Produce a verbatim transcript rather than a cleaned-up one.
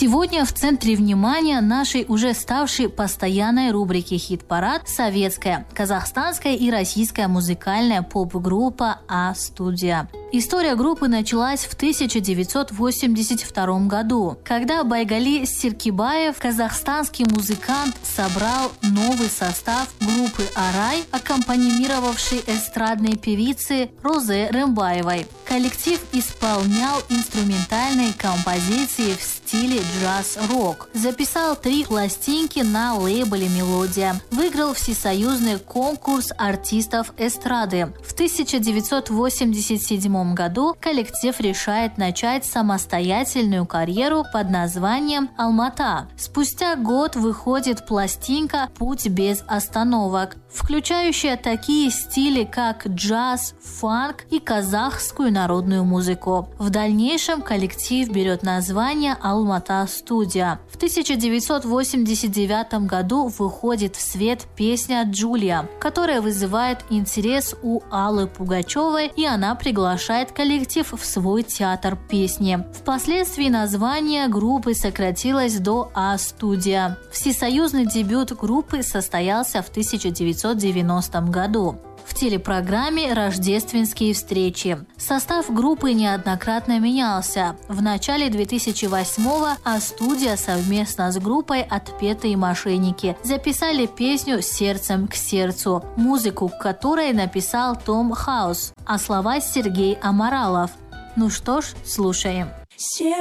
Сегодня в центре внимания нашей уже ставшей постоянной рубрики «Хит-парад» советская, казахстанская и российская музыкальная поп-группа А-студия. История группы началась в тысяча девятьсот восемьдесят втором году, когда Байгали Сиркибаев, казахстанский музыкант, собрал новый состав группы «Арай», аккомпанимировавший эстрадной певице Розе Рымбаевой. Коллектив исполнял инструментальные композиции в стиле джаз-рок. Записал три пластинки на лейбле «Мелодия». Выиграл всесоюзный конкурс артистов эстрады. В тысяча девятьсот восемьдесят седьмом году коллектив решает начать самостоятельную карьеру под названием «Алмата». Спустя год выходит пластинка «Путь без остановок», включающая такие стили, как джаз, фанк и казахскую народную музыку. В дальнейшем коллектив берет название «Алмата Студия». В тысяча девятьсот восемьдесят девятом году выходит в свет песня «Джулия», которая вызывает интерес у Аллы Пугачевой, и она приглашает коллектив в свой театр песни. Впоследствии название группы сократилось до А-студия. Всесоюзный дебют группы состоялся в тысяча девятьсот девяностом году в телепрограмме «Рождественские встречи». Состав группы неоднократно менялся. В начале две тысячи восьмого А-студия совместно с группой «Отпетые мошенники» записали песню «Сердцем к сердцу», музыку к которой написал Том Хаус, а слова Сергей Аморалов. Ну что ж, слушаем.